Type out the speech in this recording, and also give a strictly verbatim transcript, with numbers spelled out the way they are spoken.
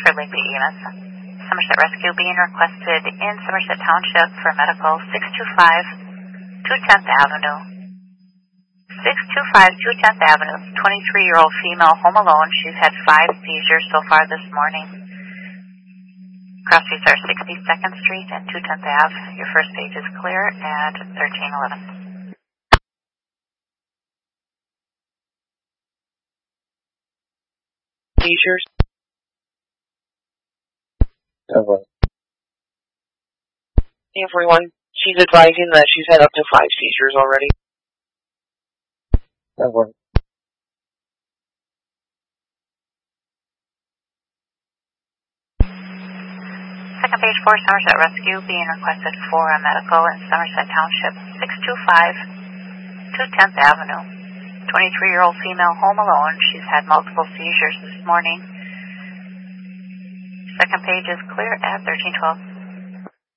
for Lakeview E M S. Somerset Rescue being requested in Somerset Township for medical six two five two tenth Avenue. six two five two tenth Avenue, twenty-three-year-old female home alone. She's had five seizures so far this morning. Cross streets are sixty-second Street and two tenth Ave. Your first page is clear at thirteen eleven. Seizures? Everyone. Everyone. She's advising that she's had up to five seizures already. Everyone. Second page for Somerset Rescue being requested for a medical in Somerset Township, six two five two tenth Avenue. twenty-three-year-old female home alone. She's had multiple seizures this morning. Second page is clear at thirteen twelve.